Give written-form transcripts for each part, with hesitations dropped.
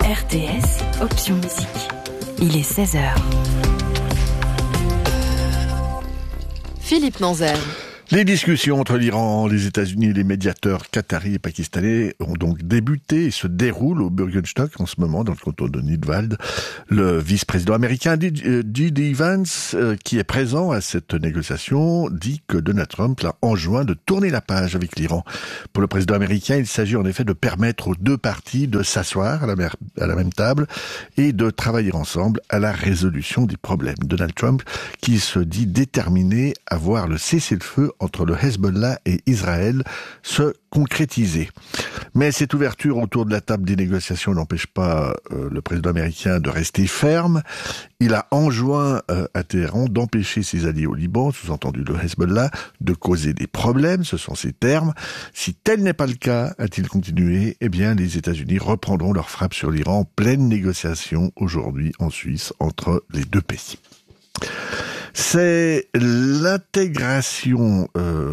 RTS, option musique. Il est 16h. Philippe Manzel. Les discussions entre l'Iran, les États-Unis et les médiateurs qataris et pakistanais ont donc débuté et se déroulent au Bürgenstock en ce moment dans le canton de Nidwald. Le vice-président américain J.D. Vance, qui est présent à cette négociation, dit que Donald Trump l'a enjoint de tourner la page avec l'Iran. Pour le président américain, il s'agit en effet de permettre aux deux parties de s'asseoir à la même table et de travailler ensemble à la résolution des problèmes. Donald Trump, qui se dit déterminé à voir le cessez-le-feu entre le Hezbollah et Israël se concrétiser. Mais cette ouverture autour de la table des négociations n'empêche pas le président américain de rester ferme. Il a enjoint à Téhéran d'empêcher ses alliés au Liban, sous-entendu le Hezbollah, de causer des problèmes, ce sont ses termes. Si tel n'est pas le cas, a-t-il continué, eh bien les États-Unis reprendront leur frappe sur l'Iran en pleine négociation aujourd'hui en Suisse entre les deux pays. C'est l'intégration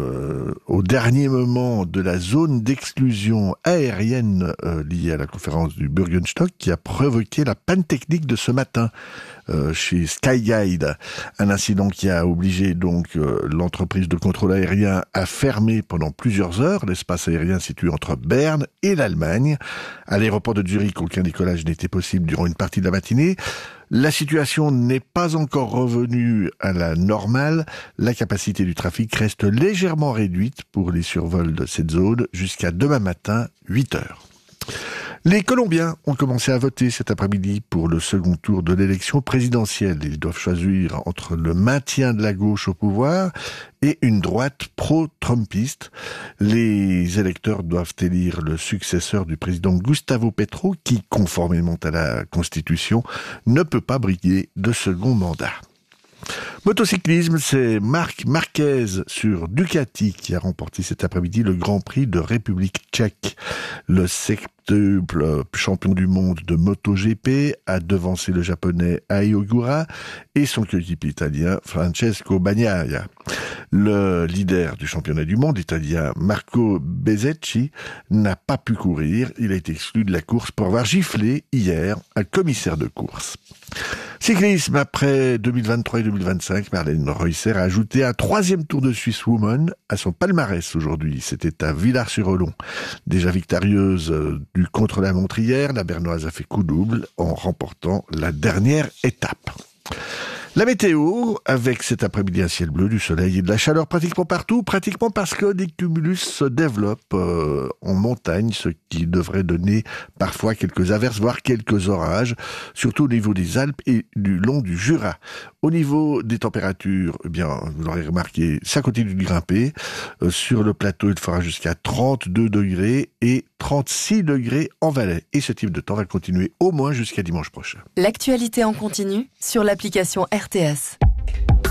au dernier moment de la zone d'exclusion aérienne liée à la conférence du Bürgenstock qui a provoqué la panne technique de ce matin chez Skyguide. Un incident qui a obligé donc l'entreprise de contrôle aérien à fermer pendant plusieurs heures l'espace aérien situé entre Berne et l'Allemagne. À l'aéroport de Zurich, aucun décollage n'était possible durant une partie de la matinée. La situation n'est pas encore revenue à la normale. La capacité du trafic reste légèrement réduite pour les survols de cette zone jusqu'à demain matin, 8 heures. Les Colombiens ont commencé à voter cet après-midi pour le second tour de l'élection présidentielle. Ils doivent choisir entre le maintien de la gauche au pouvoir et une droite pro-trumpiste. Les électeurs doivent élire le successeur du président Gustavo Petro qui, conformément à la Constitution, ne peut pas briguer de second mandat. Motocyclisme, c'est Marc Marquez sur Ducati qui a remporté cet après-midi le Grand Prix de République tchèque. Le septuple champion du monde de MotoGP a devancé le japonais Ai Ogura et son coéquipier italien Francesco Bagnaia. Le leader du championnat du monde italien Marco Bezzecchi n'a pas pu courir. Il a été exclu de la course pour avoir giflé hier un commissaire de course. Cyclisme, après 2023 et 2025, Marlène Reusser a ajouté un troisième Tour de Suisse Woman à son palmarès aujourd'hui. C'était à Villars-sur-Olon. Déjà victorieuse du contre-la-montre hier, la Bernoise a fait coup double en remportant la dernière étape. La météo, avec cet après-midi un ciel bleu, du soleil et de la chaleur pratiquement partout, pratiquement parce que des cumulus se développent en montagne, ce qui devrait donner parfois quelques averses, voire quelques orages, surtout au niveau des Alpes et du long du Jura. Au niveau des températures, eh bien, vous l'aurez remarqué, ça continue de grimper. Sur le plateau, il fera jusqu'à 32 degrés et 36 degrés en Valais. Et ce type de temps va continuer au moins jusqu'à dimanche prochain. L'actualité en continu sur l'application RTS.